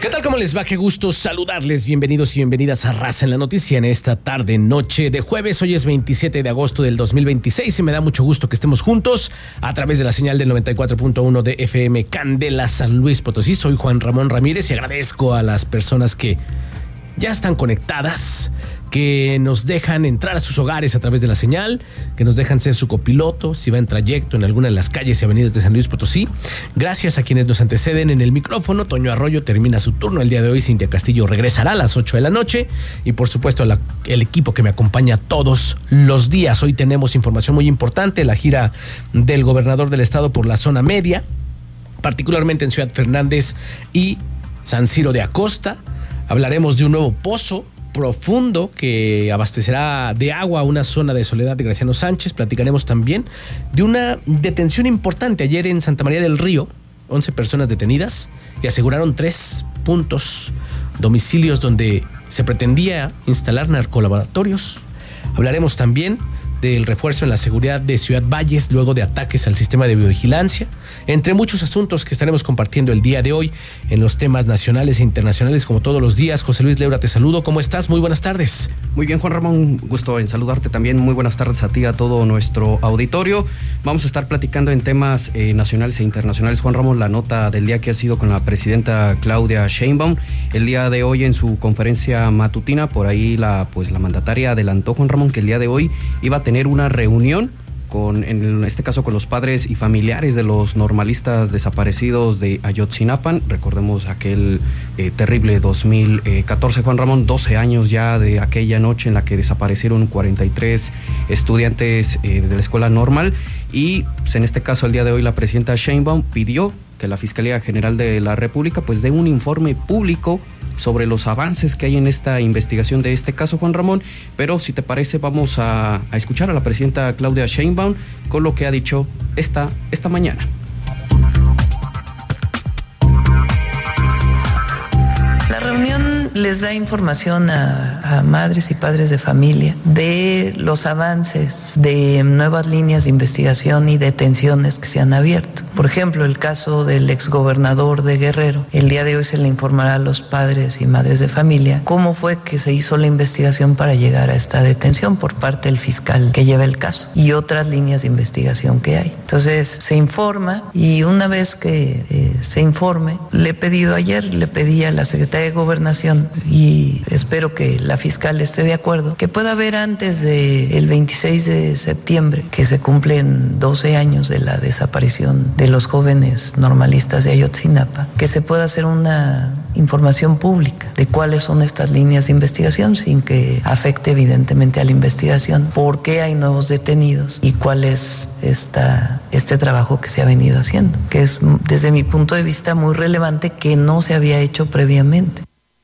¿Qué tal? ¿Cómo les va? Qué gusto saludarles. Bienvenidos y bienvenidas a Raza en la Noticia en esta tarde, noche de jueves. Hoy es 27 de agosto del 2026 y me da mucho gusto que estemos juntos a través de la señal del 94.1 de FM Candela San Luis Potosí. Soy Juan Ramón Ramírez y agradezco a las personas que ya están conectadas, que nos dejan entrar a sus hogares a través de la señal, que nos dejan ser su copiloto si va en trayecto en alguna de las calles y avenidas de San Luis Potosí. Gracias a quienes nos anteceden en el micrófono. Toño Arroyo termina su turno el día de hoy. Cintia Castillo regresará a las 8 de la noche. Y por supuesto el equipo que me acompaña todos los días. Hoy tenemos información muy importante, la gira del gobernador del estado por la zona media, particularmente en Ciudad Fernández y San Ciro de Acosta. Hablaremos de un nuevo pozo profundo que abastecerá de agua a una zona de Soledad de Graciano Sánchez. Platicaremos también de una detención importante ayer en Santa María del Río. 11 personas detenidas y aseguraron 3 puntos, domicilios donde se pretendía instalar narcolaboratorios. Hablaremos también del refuerzo en la seguridad de Ciudad Valles luego de ataques al sistema de biovigilancia, entre muchos asuntos que estaremos compartiendo el día de hoy en los temas nacionales e internacionales como todos los días. José Luis Leura, te saludo. ¿Cómo estás? Muy buenas tardes. Muy bien, Juan Ramón, gusto en saludarte también. Muy buenas tardes a ti, a todo nuestro auditorio. Vamos a estar platicando en temas nacionales e internacionales. Juan Ramón, la nota del día que ha sido con la presidenta Claudia Sheinbaum. El día de hoy en su conferencia matutina, por ahí la mandataria adelantó, Juan Ramón, que el día de hoy iba a tener una reunión en este caso con los padres y familiares de los normalistas desaparecidos de Ayotzinapan. Recordemos aquel terrible 2014, Juan Ramón, 12 años ya de aquella noche en la que desaparecieron 43 estudiantes de la escuela normal. Y pues, en este caso el día de hoy la presidenta Sheinbaum pidió que la Fiscalía General de la República pues dé un informe público sobre los avances que hay en esta investigación de este caso, Juan Ramón. Pero si te parece, vamos a escuchar a la presidenta Claudia Sheinbaum con lo que ha dicho esta mañana. La reunión les da información a madres y padres de familia de los avances de nuevas líneas de investigación y detenciones que se han abierto. Por ejemplo, el caso del exgobernador de Guerrero. El día de hoy se le informará a los padres y madres de familia cómo fue que se hizo la investigación para llegar a esta detención por parte del fiscal que lleva el caso y otras líneas de investigación que hay. Entonces se informa y una vez que se informe, le pedí a la Secretaría de Gobernación y espero que la fiscal esté de acuerdo, que pueda haber antes del 26 de septiembre, que se cumplen 12 años de la desaparición de los jóvenes normalistas de Ayotzinapa, que se pueda hacer una información pública de cuáles son estas líneas de investigación sin que afecte evidentemente a la investigación, por qué hay nuevos detenidos y cuál es este trabajo que se ha venido haciendo, que es desde mi punto de vista muy relevante, que no se había hecho previamente.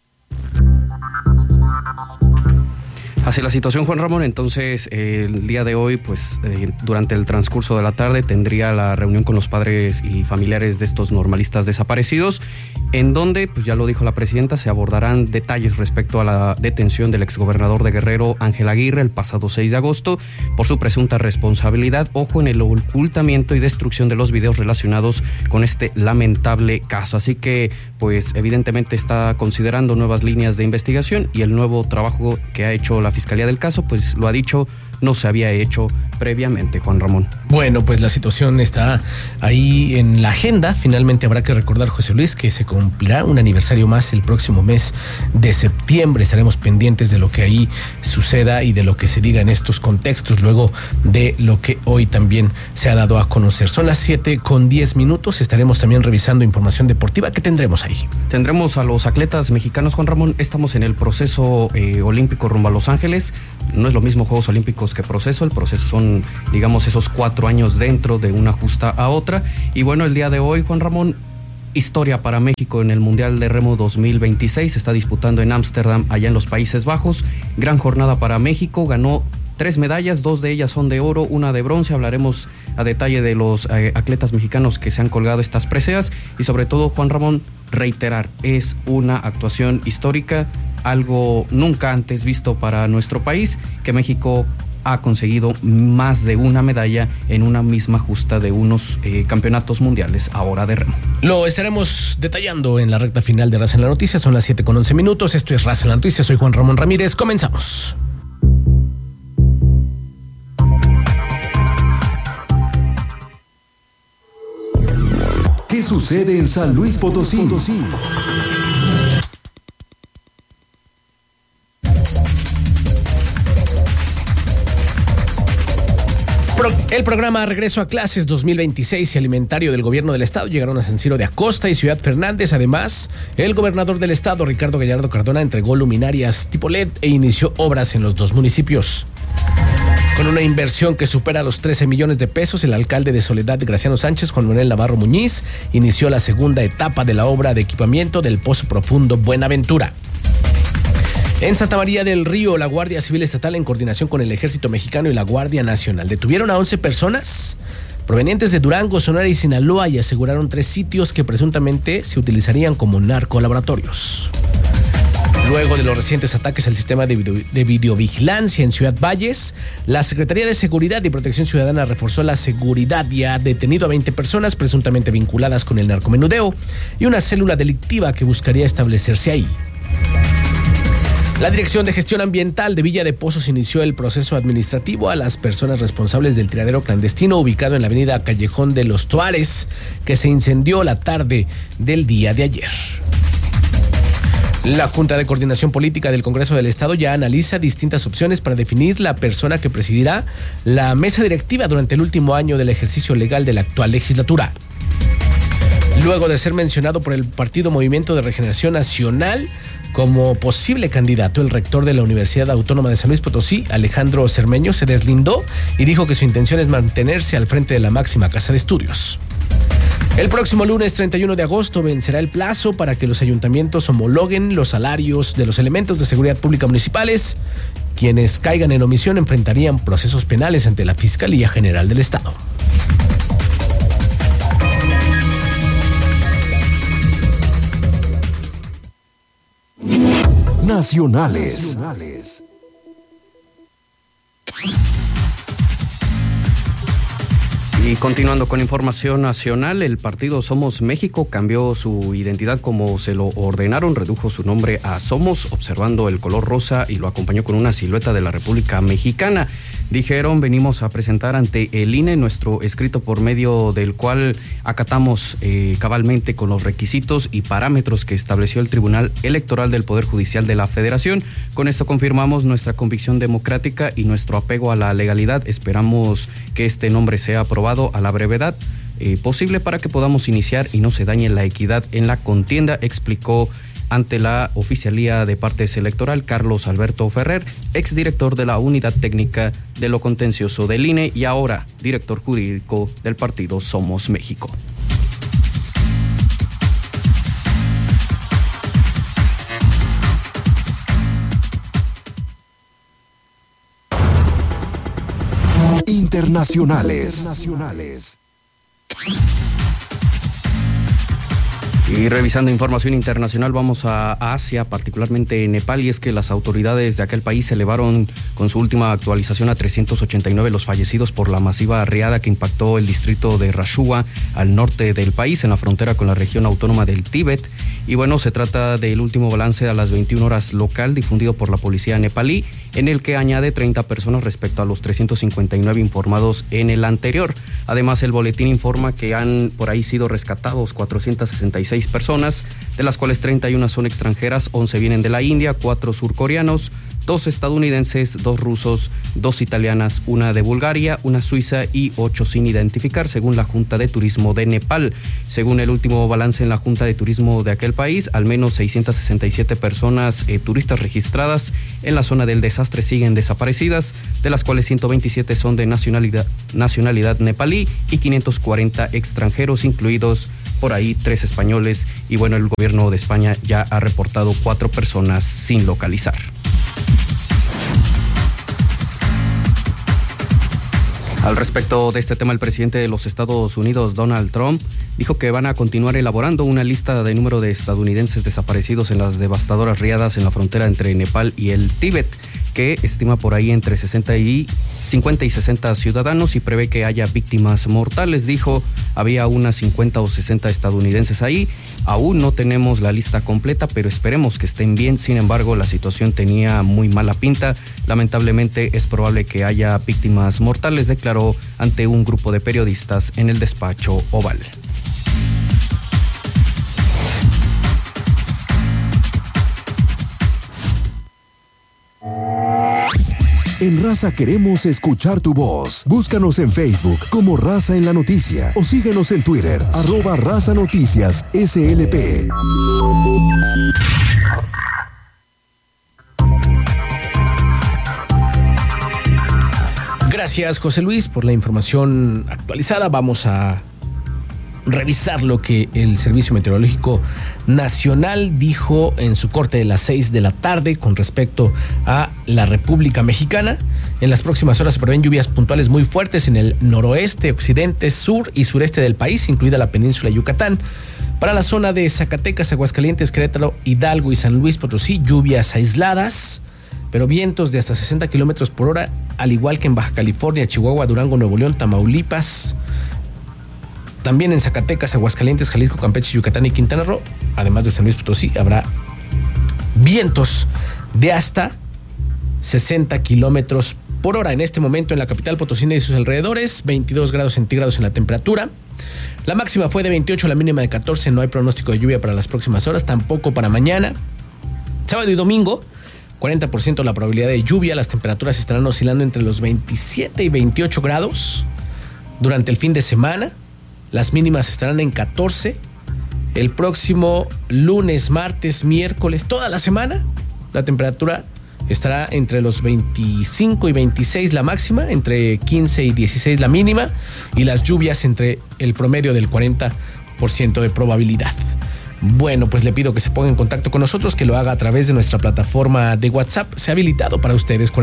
Así la situación, Juan Ramón. Entonces el día de hoy durante el transcurso de la tarde tendría la reunión con los padres y familiares de estos normalistas desaparecidos, en donde, pues ya lo dijo la presidenta, se abordarán detalles respecto a la detención del exgobernador de Guerrero, Ángel Aguirre, el pasado 6 de agosto, por su presunta responsabilidad, en el ocultamiento y destrucción de los videos relacionados con este lamentable caso. Así que, pues evidentemente está considerando nuevas líneas de investigación y el nuevo trabajo que ha hecho la Fiscalía del caso, pues lo ha dicho, no se había hecho previamente, Juan Ramón. Bueno, pues la situación está ahí en la agenda. Finalmente habrá que recordar, José Luis, que se cumplirá un aniversario más el próximo mes de septiembre. Estaremos pendientes de lo que ahí suceda y de lo que se diga en estos contextos, luego de lo que hoy también se ha dado a conocer. Son las 7:10. Estaremos también revisando información deportiva. ¿Qué tendremos ahí? Tendremos a los atletas mexicanos, Juan Ramón. Estamos en el proceso olímpico rumbo a Los Ángeles. No es lo mismo Juegos Olímpicos que proceso. El proceso son, digamos, esos 4 años dentro de una justa a otra. Y bueno, el día de hoy, Juan Ramón, historia para México en el Mundial de Remo 2026. Se está disputando en Ámsterdam, allá en los Países Bajos. Gran jornada para México. Ganó 3 medallas, 2 de ellas son de oro, 1 de bronce. Hablaremos a detalle de los atletas mexicanos que se han colgado estas preseas. Y sobre todo, Juan Ramón, reiterar, es una actuación histórica, algo nunca antes visto para nuestro país, que México ha conseguido más de una medalla en una misma justa de unos campeonatos mundiales ahora de remo. Lo estaremos detallando en la recta final de Raza en la Noticia. Son las 7:11. Esto es Raza en la Noticia. Soy Juan Ramón Ramírez. Comenzamos. ¿Qué sucede en San Luis Potosí? El programa Regreso a Clases 2026 y Alimentario del Gobierno del Estado llegaron a San Ciro de Acosta y Ciudad Fernández. Además, el gobernador del Estado, Ricardo Gallardo Cardona, entregó luminarias tipo LED e inició obras en los dos municipios. Con una inversión que supera los 13 millones de pesos, el alcalde de Soledad, Graciano Sánchez, Juan Manuel Navarro Muñiz, inició la segunda etapa de la obra de equipamiento del Pozo Profundo Buenaventura. En Santa María del Río, la Guardia Civil Estatal, en coordinación con el Ejército Mexicano y la Guardia Nacional, detuvieron a 11 personas provenientes de Durango, Sonora y Sinaloa y aseguraron 3 sitios que presuntamente se utilizarían como narcolaboratorios. Luego de los recientes ataques al sistema de videovigilancia en Ciudad Valles, la Secretaría de Seguridad y Protección Ciudadana reforzó la seguridad y ha detenido a 20 personas presuntamente vinculadas con el narcomenudeo y una célula delictiva que buscaría establecerse ahí. La Dirección de Gestión Ambiental de Villa de Pozos inició el proceso administrativo a las personas responsables del tiradero clandestino ubicado en la avenida Callejón de los Toares, que se incendió la tarde del día de ayer. La Junta de Coordinación Política del Congreso del Estado ya analiza distintas opciones para definir la persona que presidirá la mesa directiva durante el último año del ejercicio legal de la actual legislatura. Luego de ser mencionado por el Partido Movimiento de Regeneración Nacional como posible candidato, el rector de la Universidad Autónoma de San Luis Potosí, Alejandro Cermeño, se deslindó y dijo que su intención es mantenerse al frente de la máxima casa de estudios. El próximo lunes 31 de agosto vencerá el plazo para que los ayuntamientos homologuen los salarios de los elementos de seguridad pública municipales. Quienes caigan en omisión enfrentarían procesos penales ante la Fiscalía General del Estado. Nacionales. Y continuando con información nacional, el partido Somos México cambió su identidad como se lo ordenaron, redujo su nombre a Somos, observando el color rosa y lo acompañó con una silueta de la República Mexicana. Dijeron, venimos a presentar ante el INE nuestro escrito por medio del cual acatamos cabalmente con los requisitos y parámetros que estableció el Tribunal Electoral del Poder Judicial de la Federación. Con esto confirmamos nuestra convicción democrática y nuestro apego a la legalidad. Esperamos que este nombre sea aprobado a la brevedad posible para que podamos iniciar y no se dañe la equidad en la contienda, explicó ante la Oficialía de Partes Electoral Carlos Alberto Ferrer, exdirector de la Unidad Técnica de lo Contencioso del INE y ahora director jurídico del partido Somos México. Internacionales. Y revisando información internacional, vamos a Asia, particularmente en Nepal, y es que las autoridades de aquel país elevaron con su última actualización a 389 los fallecidos por la masiva riada que impactó el distrito de Rajua al norte del país, en la frontera con la región autónoma del Tíbet. Y bueno, se trata del último balance a las 21 horas local difundido por la policía nepalí, en el que añade 30 personas respecto a los 359 informados en el anterior. Además, el boletín informa que han por ahí sido rescatados 466 personas, de las cuales 31 son extranjeras, 11 vienen de la India, 4 surcoreanos, 2 estadounidenses, 2 rusos, 2 italianas, 1 de Bulgaria, 1 suiza y 8 sin identificar, según la Junta de Turismo de Nepal. Según el último balance en la Junta de Turismo de aquel país, al menos 667 personas turistas registradas en la zona del desastre siguen desaparecidas, de las cuales 127 son de nacionalidad nepalí y 540 extranjeros, incluidos por ahí 3 españoles. Y bueno, el gobierno de España ya ha reportado 4 personas sin localizar. Al respecto de este tema, el presidente de los Estados Unidos, Donald Trump, dijo que van a continuar elaborando una lista de número de estadounidenses desaparecidos en las devastadoras riadas en la frontera entre Nepal y el Tíbet. que estima por ahí entre 50 y 60 ciudadanos y prevé que haya víctimas mortales. Dijo, había unas 50 o 60 estadounidenses ahí. Aún no tenemos la lista completa, pero esperemos que estén bien. Sin embargo, la situación tenía muy mala pinta. Lamentablemente es probable que haya víctimas mortales, declaró ante un grupo de periodistas en el despacho Oval. En Raza queremos escuchar tu voz. Búscanos en Facebook como Raza en la Noticia o síguenos en Twitter, @Raza Noticias SLP. Gracias, José Luis, por la información actualizada. Vamos a revisar lo que el Servicio Meteorológico Nacional dijo en su corte de las 6 de la tarde con respecto a la República Mexicana. En las próximas horas se prevén lluvias puntuales muy fuertes en el noroeste, occidente, sur y sureste del país, incluida la península de Yucatán. Para la zona de Zacatecas, Aguascalientes, Querétaro, Hidalgo y San Luis Potosí, lluvias aisladas, pero vientos de hasta 60 kilómetros por hora, al igual que en Baja California, Chihuahua, Durango, Nuevo León, Tamaulipas. También en Zacatecas, Aguascalientes, Jalisco, Campeche, Yucatán y Quintana Roo, además de San Luis Potosí, habrá vientos de hasta 60 kilómetros por hora. En este momento en la capital potosina y sus alrededores, 22 grados centígrados en la temperatura. La máxima fue de 28, la mínima de 14. No hay pronóstico de lluvia para las próximas horas, tampoco para mañana. Sábado y domingo, 40% la probabilidad de lluvia. Las temperaturas estarán oscilando entre los 27 y 28 grados. Durante el fin de semana, las mínimas estarán en 14. El próximo lunes, martes, miércoles, toda la semana, la temperatura estará entre los 25 y 26 la máxima, entre 15 y 16 la mínima, y las lluvias entre el promedio del 40% de probabilidad. Bueno, pues le pido que se ponga en contacto con nosotros, que lo haga a través de nuestra plataforma de WhatsApp. Se ha habilitado para ustedes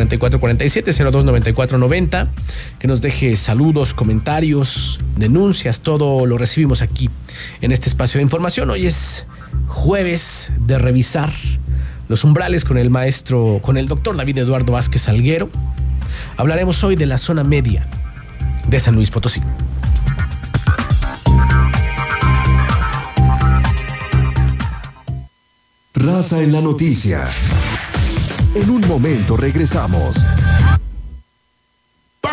4447-029490, que nos deje saludos, comentarios, denuncias, todo lo recibimos aquí en este espacio de información. Hoy es jueves de revisar los umbrales con el doctor David Eduardo Vázquez Salguero. Hablaremos hoy de la zona media de San Luis Potosí. Raza en la Noticia. En un momento regresamos.